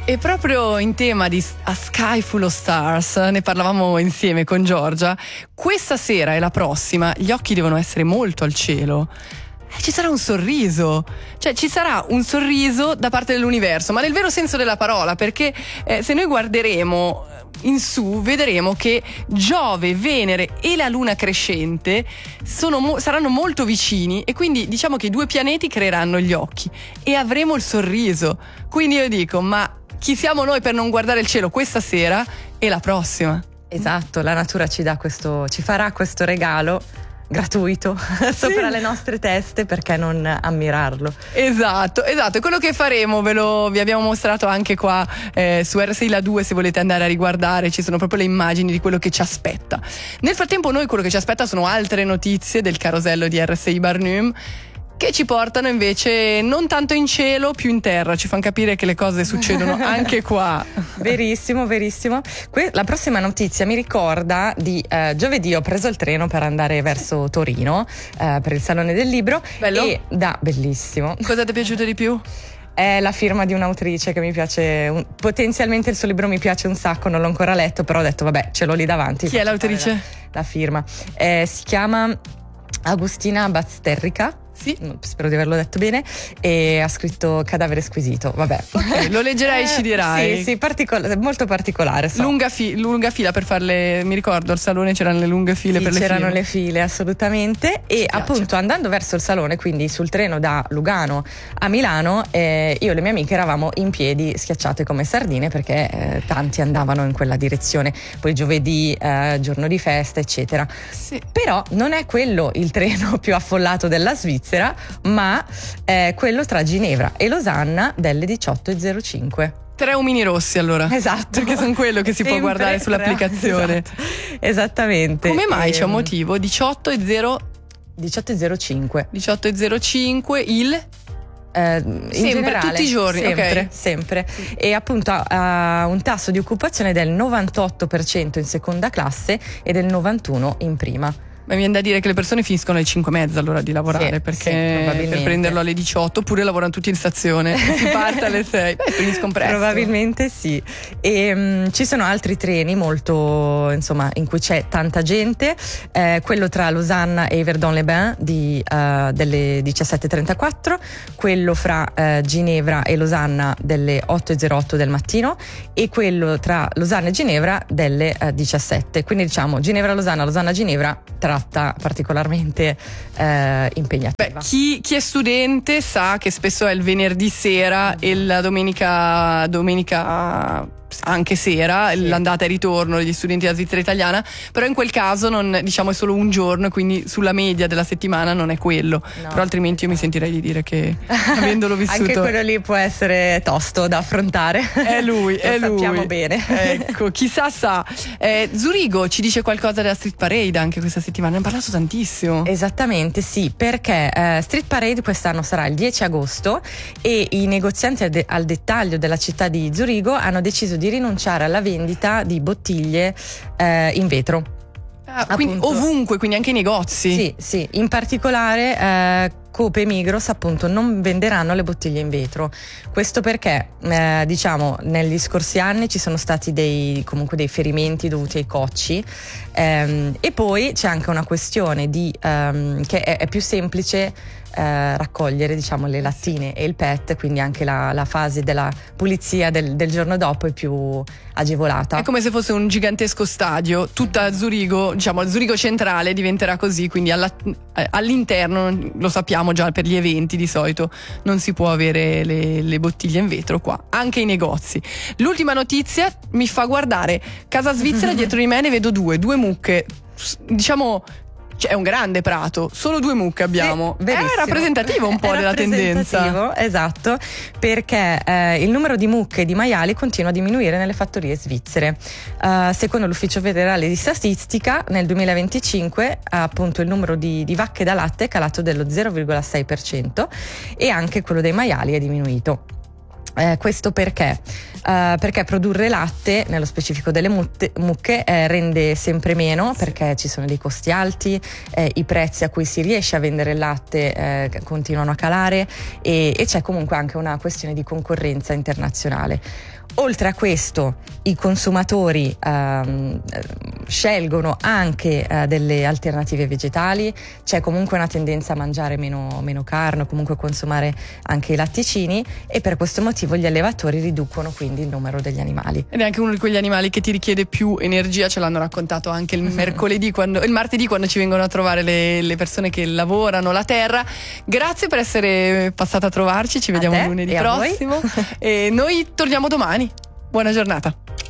E proprio in tema di A Sky Full of Stars, ne parlavamo insieme con Giorgia, questa sera e la prossima gli occhi devono essere molto al cielo. Ci sarà un sorriso, cioè ci sarà un sorriso da parte dell'universo, ma nel vero senso della parola, perché se noi guarderemo in su vedremo che Giove, Venere e la Luna crescente saranno molto vicini, e quindi diciamo che i due pianeti creeranno gli occhi e avremo il sorriso. Quindi io dico, ma chi siamo noi per non guardare il cielo questa sera e la prossima? Esatto, la natura ci farà questo regalo gratuito sopra le nostre teste, perché non ammirarlo? Esatto, è quello che faremo. Vi abbiamo mostrato anche qua su RSI La 2, se volete andare a riguardare, ci sono proprio le immagini di quello che ci aspetta. Nel frattempo noi quello che ci aspetta sono altre notizie del carosello di RSI Barnum, che ci portano invece non tanto in cielo, più in terra, ci fanno capire che le cose succedono anche qua. Verissimo. La prossima notizia mi ricorda di giovedì ho preso il treno per andare verso Torino per il Salone del Libro. Bello? Bellissimo. Cosa ti è piaciuto di più? È la firma di un'autrice che mi piace, potenzialmente il suo libro mi piace un sacco, non l'ho ancora letto, però ho detto vabbè, ce l'ho lì davanti. Chi è l'autrice? La firma. Si chiama Agustina Bazterrica. Sì, spero di averlo detto bene, e ha scritto Cadavere squisito, vabbè. Okay, lo leggerai e ci dirai. Sì, molto particolare. So. Lunga fila per farle, mi ricordo al salone c'erano le lunghe file, per le file. C'erano le file, assolutamente. E appunto andando verso il salone, quindi sul treno da Lugano a Milano, io e le mie amiche eravamo in piedi schiacciate come sardine, perché tanti andavano in quella direzione. Poi giovedì, giorno di festa, eccetera. Sì. Però non è quello il treno più affollato della Svizzera, ma quello tra Ginevra e Losanna delle 18.05. 3 omini rossi, allora. Esatto. Perché sono quello che si può guardare sull'applicazione. Esatto. Esattamente. Come mai c'è un motivo? 18.05. 18.05 il... in generale, tutti i giorni, sempre. E appunto ha un tasso di occupazione del 98% in seconda classe e del 91% in prima. Ma mi viene da dire che le persone finiscono alle 5:30 all'ora di lavorare, perché per prenderlo alle 18, oppure lavorano tutti in stazione, si parte alle 6, finiscono presto. Probabilmente sì. E ci sono altri treni molto, insomma, in cui c'è tanta gente, quello tra Losanna e Yverdon-les-Bains delle 17.34, quello fra Ginevra e Losanna delle 8.08 del mattino, e quello tra Losanna e Ginevra delle 17. Quindi diciamo Ginevra-Losanna, Losanna-Ginevra, tratta particolarmente impegnativa. Beh, chi è studente sa che spesso è il venerdì sera e la domenica anche sera, sì, l'andata e ritorno degli studenti della Svizzera italiana, però in quel caso non, diciamo, è solo un giorno, quindi sulla media della settimana non è quello, no, però altrimenti io mi sentirei di dire che avendolo vissuto anche quello lì può essere tosto da affrontare. È lui, lo sappiamo bene. Ecco, chissà sa. Zurigo ci dice qualcosa della Street Parade anche questa settimana, ne hanno parlato tantissimo. Esattamente, sì, perché Street Parade quest'anno sarà il 10 agosto e i negozianti al dettaglio della città di Zurigo hanno deciso di rinunciare alla vendita di bottiglie in vetro. Quindi ovunque, quindi anche i negozi. Sì, in particolare Coop e Migros appunto non venderanno le bottiglie in vetro. Questo perché diciamo negli scorsi anni ci sono stati comunque dei ferimenti dovuti ai cocci, e poi c'è anche una questione che è più semplice raccogliere, diciamo, le lattine e il PET, quindi anche la fase della pulizia del giorno dopo è più agevolata. È come se fosse un gigantesco stadio, tutta Zurigo, diciamo Zurigo centrale diventerà così, quindi all'interno, lo sappiamo già per gli eventi di solito non si può avere le bottiglie in vetro qua, anche i negozi. L'ultima notizia mi fa guardare Casa Svizzera, dietro di me ne vedo due mucche, diciamo. C'è un grande prato, solo 2 mucche abbiamo. Sì, è rappresentativo un po' della tendenza. Esatto, perché il numero di mucche e di maiali continua a diminuire nelle fattorie svizzere. Secondo l'Ufficio federale di statistica, nel 2025 appunto il numero di vacche da latte è calato dello 0,6% e anche quello dei maiali è diminuito. Questo perché? Perché produrre latte, nello specifico delle mucche, rende sempre meno, perché ci sono dei costi alti, i prezzi a cui si riesce a vendere il latte continuano a calare e c'è comunque anche una questione di concorrenza internazionale. Oltre a questo, i consumatori scelgono anche delle alternative vegetali, c'è comunque una tendenza a mangiare meno carne o comunque consumare anche i latticini, e per questo motivo gli allevatori riducono quindi il numero degli animali. Ed è anche uno di quegli animali che ti richiede più energia, ce l'hanno raccontato anche il martedì quando ci vengono a trovare le persone che lavorano la terra. Grazie per essere passata a trovarci, ci vediamo lunedì prossimo e noi torniamo domani. Buona giornata.